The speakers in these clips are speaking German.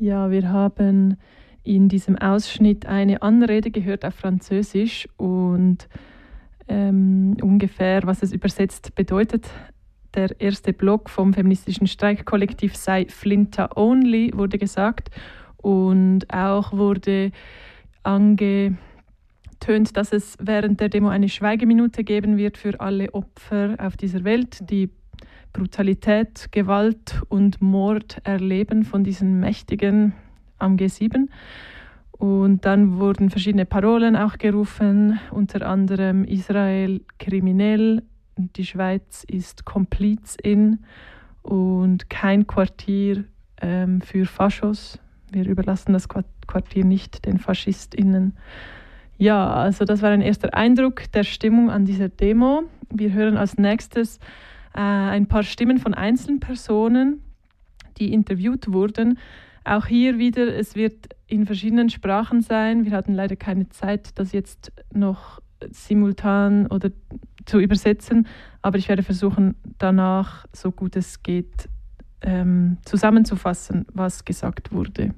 Ja, wir haben in diesem Ausschnitt eine Anrede gehört auf Französisch und ungefähr, was es übersetzt bedeutet. Der erste Block vom feministischen Streikkollektiv sei Flinta Only, wurde gesagt. Und auch wurde angetönt, dass es während der Demo eine Schweigeminute geben wird für alle Opfer auf dieser Welt, die Brutalität, Gewalt und Mord erleben von diesen Mächtigen am G7. Und dann wurden verschiedene Parolen auch gerufen, unter anderem Israel kriminell, die Schweiz ist Komplizin und kein Quartier für Faschos. Wir überlassen das Quartier nicht den FaschistInnen. Ja, also das war ein erster Eindruck der Stimmung an dieser Demo. Wir hören als nächstes ein paar Stimmen von einzelnen Personen, die interviewt wurden. Auch hier wieder, es wird in verschiedenen Sprachen sein. Wir hatten leider keine Zeit, das jetzt noch simultan oder zu übersetzen, aber ich werde versuchen, danach, so gut es geht, zusammenzufassen, was gesagt wurde.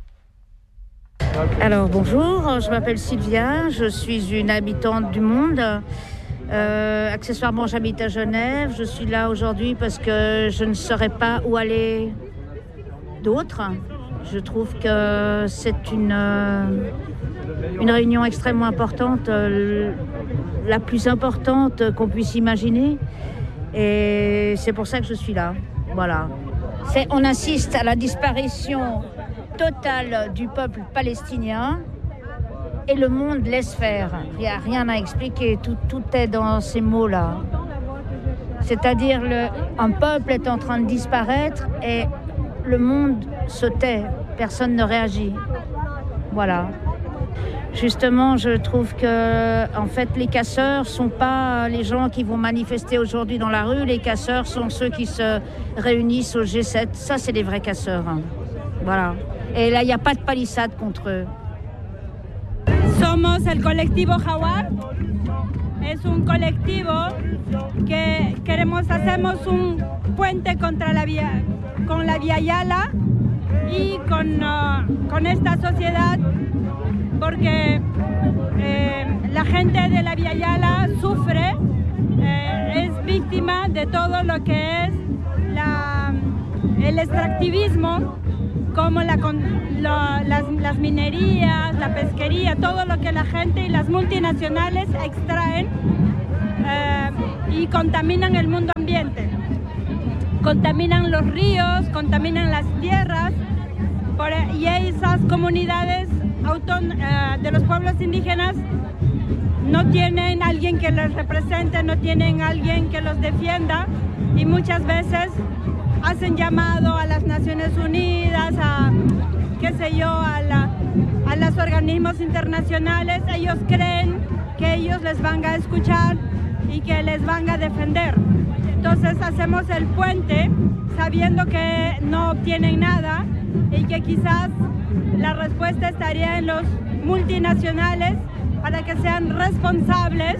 Alors bonjour, je m'appelle Sylvia, je suis une habitante du monde. Accessoirement, j'habite à Genève. Je suis là aujourd'hui parce que je ne saurais pas où aller d'autre. Je trouve que c'est une réunion extrêmement importante, la plus importante qu'on puisse imaginer. Et c'est pour ça que je suis là. Voilà. On assiste à la disparition totale du peuple palestinien. Et le monde laisse faire. Il n'y a rien à expliquer. Tout est dans ces mots-là. C'est-à-dire, un peuple est en train de disparaître et le monde se tait. Personne ne réagit. Voilà. Justement, je trouve que, en fait, les casseurs ne sont pas les gens qui vont manifester aujourd'hui dans la rue. Les casseurs sont ceux qui se réunissent au G7. Ça, c'est des vrais casseurs. Voilà. Et là, il n'y a pas de palissade contre eux. Somos el colectivo Jaguar. Es un colectivo que hacemos un puente contra con la Vía Yala y con esta sociedad, porque la gente de la Vía Yala sufre, es víctima de todo lo que es el extractivismo, como las minerías, la pesquería, todo lo que la gente y las multinacionales extraen y contaminan el mundo ambiente. Contaminan los ríos, contaminan las tierras, y esas comunidades de los pueblos indígenas no tienen alguien que les represente, no tienen alguien que los defienda, y muchas veces hacen llamado a las Naciones Unidas, a los organismos internacionales. Ellos creen que ellos les van a escuchar y que les van a defender. Entonces hacemos el puente sabiendo que no obtienen nada y que quizás la respuesta estaría en los multinacionales para que sean responsables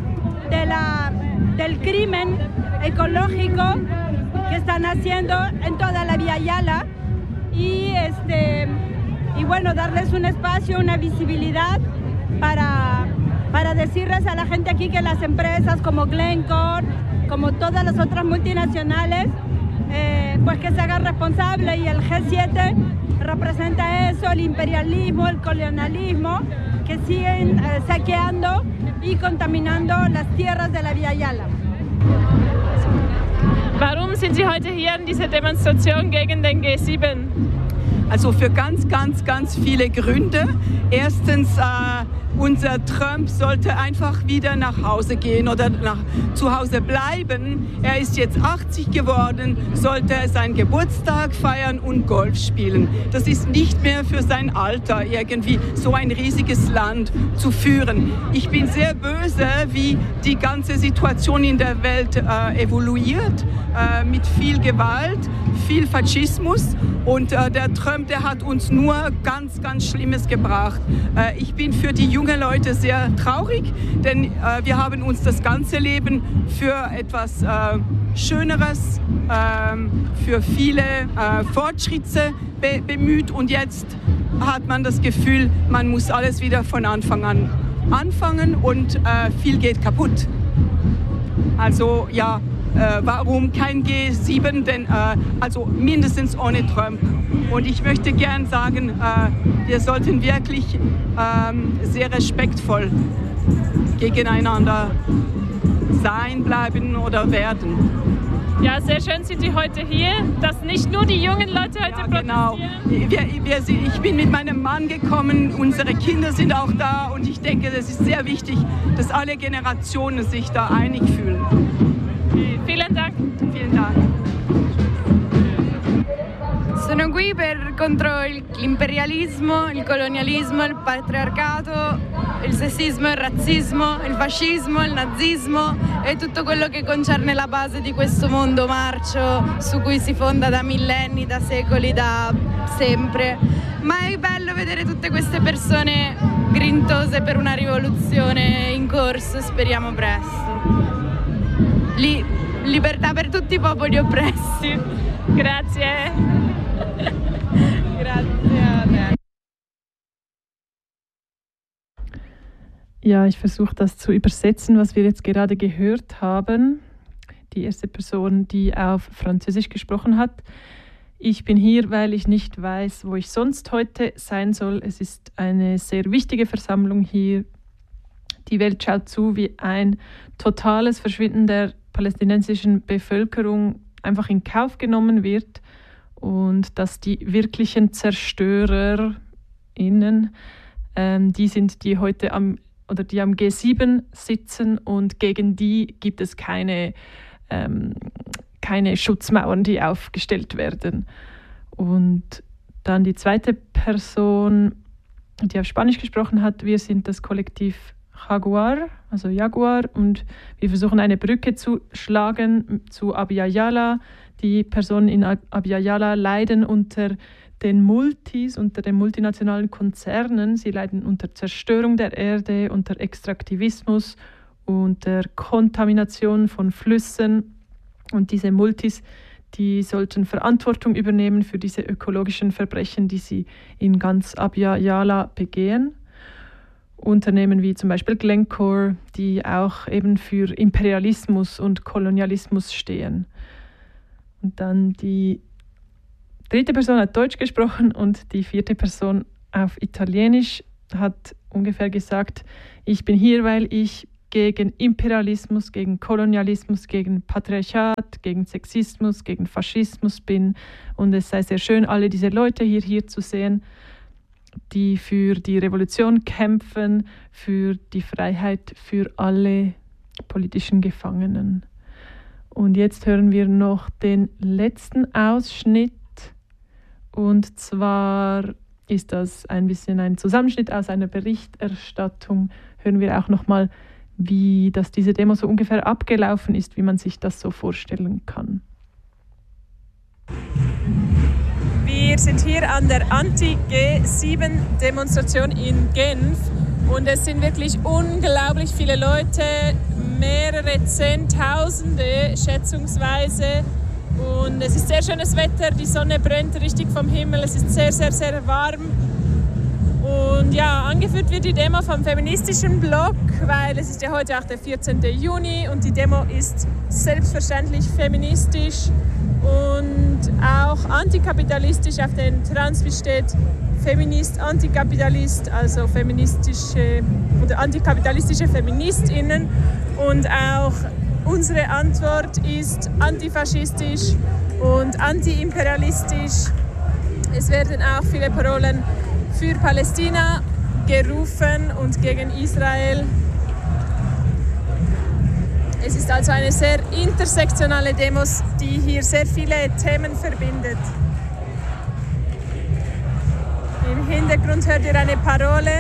del crimen ecológico que están haciendo en toda la Vía Yala y bueno, darles un espacio, una visibilidad para decirles a la gente aquí que las empresas como Glencore, como todas las otras multinacionales, pues que se hagan responsables, y el G7 representa eso, el imperialismo, el colonialismo, que siguen saqueando y contaminando las tierras de la Vía Yala. Warum sind Sie heute hier in dieser Demonstration gegen den G7? Also für ganz, ganz, ganz viele Gründe. Erstens, unser Trump sollte einfach wieder nach Hause gehen oder zu Hause bleiben. Er ist jetzt 80 geworden, sollte seinen Geburtstag feiern und Golf spielen. Das ist nicht mehr für sein Alter, irgendwie so ein riesiges Land zu führen. Ich bin sehr böse, wie die ganze Situation in der Welt evoluiert, mit viel Gewalt, viel Faschismus und der Trump, der hat uns nur ganz, ganz Schlimmes gebracht. Ich bin für die jungen Leute sehr traurig, denn wir haben uns das ganze Leben für etwas Schöneres, für viele Fortschritte bemüht und jetzt hat man das Gefühl, man muss alles wieder von Anfang an anfangen und viel geht kaputt. Also ja, warum kein G7, denn also mindestens ohne Trump. Und ich möchte gern sagen, wir sollten wirklich sehr respektvoll gegeneinander sein, bleiben oder werden. Ja, sehr schön sind Sie heute hier, dass nicht nur die jungen Leute heute protestieren. Genau. Ich bin mit meinem Mann gekommen, unsere Kinder sind auch da und ich denke, es ist sehr wichtig, dass alle Generationen sich da einig fühlen. Okay, vielen Dank. Vielen Dank. Sono qui contro l'imperialismo, il colonialismo, il patriarcato, il sessismo, il razzismo, il fascismo, il nazismo e tutto quello che concerne la base di questo mondo marcio su cui si fonda da millenni, da secoli, da sempre. Ma è bello vedere tutte queste persone grintose per una rivoluzione in corso, speriamo presto. Libertà per tutti i popoli oppressi. Grazie. Ja, ich versuche das zu übersetzen, was wir jetzt gerade gehört haben. Die erste Person, die auf Französisch gesprochen hat. Ich bin hier, weil ich nicht weiß, wo ich sonst heute sein soll. Es ist eine sehr wichtige Versammlung hier. Die Welt schaut zu, wie ein totales Verschwinden der palästinensischen Bevölkerung einfach in Kauf genommen wird und dass die wirklichen ZerstörerInnen, die sind, die heute am G7 sitzen und gegen die gibt es keine Schutzmauern, die aufgestellt werden. Und dann die zweite Person, die auf Spanisch gesprochen hat, wir sind das Kollektiv Jaguar, also Jaguar, und wir versuchen eine Brücke zu schlagen zu Abya Yala. Die Personen in Abya Yala leiden unter den Multis, unter den multinationalen Konzernen. Sie leiden unter Zerstörung der Erde, unter Extraktivismus, unter Kontamination von Flüssen. Und diese Multis, die sollten Verantwortung übernehmen für diese ökologischen Verbrechen, die sie in ganz Abya Yala begehen. Unternehmen wie zum Beispiel Glencore, die auch eben für Imperialismus und Kolonialismus stehen. Und dann die dritte Person hat Deutsch gesprochen und die vierte Person auf Italienisch hat ungefähr gesagt, ich bin hier, weil ich gegen Imperialismus, gegen Kolonialismus, gegen Patriarchat, gegen Sexismus, gegen Faschismus bin. Und es sei sehr schön, alle diese Leute hier zu sehen, die für die Revolution kämpfen, für die Freiheit für alle politischen Gefangenen. Und jetzt hören wir noch den letzten Ausschnitt. Und zwar ist das ein bisschen ein Zusammenschnitt aus einer Berichterstattung. Hören wir auch nochmal, wie das diese Demo so ungefähr abgelaufen ist, wie man sich das so vorstellen kann. Wir sind hier an der Anti-G7-Demonstration in Genf und es sind wirklich unglaublich viele Leute, mehrere Zehntausende schätzungsweise. Und es ist sehr schönes Wetter, die Sonne brennt richtig vom Himmel, es ist sehr, sehr, sehr warm. Und ja, angeführt wird die Demo vom feministischen Block, weil es ist ja heute auch der 14. Juni und die Demo ist selbstverständlich feministisch und auch antikapitalistisch. Auf den Transpi steht Feminist, Antikapitalist, also feministische oder antikapitalistische FeministInnen. Und auch unsere Antwort ist antifaschistisch und antiimperialistisch. Es werden auch viele Parolen für Palästina gerufen und gegen Israel. Es ist also eine sehr intersektionale Demo, die hier sehr viele Themen verbindet. Im Hintergrund hört ihr eine Parole.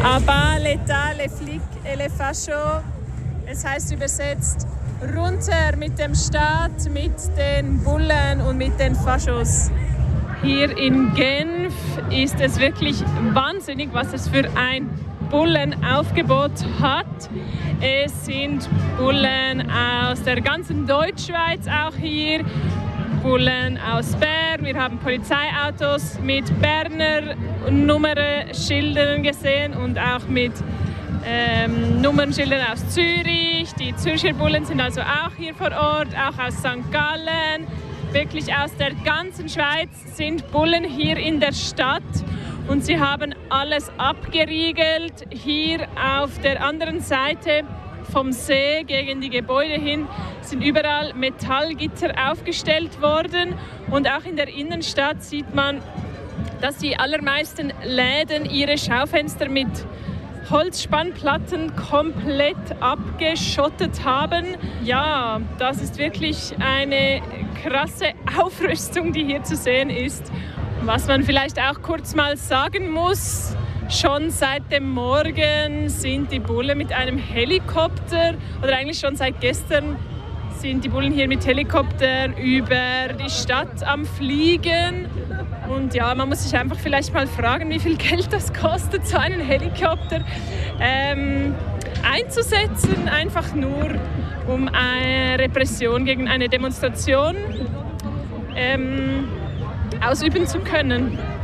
Abat l'État, les flics et les fachos. Es heißt übersetzt, runter mit dem Staat, mit den Bullen und mit den Faschos. Hier in Genf ist es wirklich wahnsinnig, was es für ein Bullenaufgebot hat. Es sind Bullen aus der ganzen Deutschschweiz auch hier, Bullen aus Bern. Wir haben Polizeiautos mit Berner Nummernschildern gesehen und auch mit Nummernschildern aus Zürich. Die Zürcher Bullen sind also auch hier vor Ort, auch aus St. Gallen. Wirklich aus der ganzen Schweiz sind Bullen hier in der Stadt und sie haben alles abgeriegelt. Hier auf der anderen Seite vom See gegen die Gebäude hin sind überall Metallgitter aufgestellt worden und auch in der Innenstadt sieht man, dass die allermeisten Läden ihre Schaufenster mit Holzspannplatten komplett abgeschottet haben. Ja, das ist wirklich eine krasse Aufrüstung, die hier zu sehen ist. Was man vielleicht auch kurz mal sagen muss, schon seit dem Morgen sind die Bullen mit einem Helikopter, oder eigentlich schon seit gestern sind die Bullen hier mit Helikoptern über die Stadt am Fliegen. Und ja, man muss sich einfach vielleicht mal fragen, wie viel Geld das kostet, so einen Helikopter einzusetzen, einfach nur um eine Repression gegen eine Demonstration ausüben zu können.